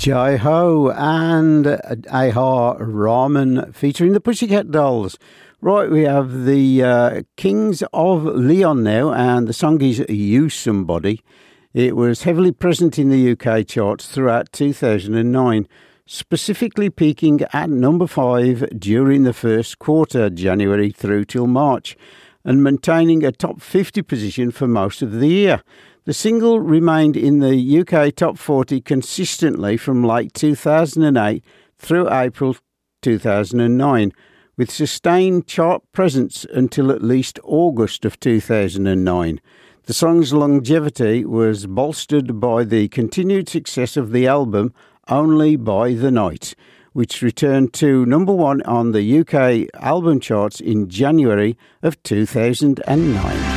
Jai Ho and Ahar Rahman featuring the Pussycat Dolls. Right, we have the Kings of Leon now, and the song is You Somebody. It was heavily present in the UK charts throughout 2009, specifically peaking at number 5 during the first quarter, January through till March, and maintaining a top 50 position for most of the year. The single remained in the UK top 40 consistently from late 2008 through April 2009, with sustained chart presence until at least August of 2009. The song's longevity was bolstered by the continued success of the album Only by the Night, which returned to number 1 on the UK album charts in January of 2009.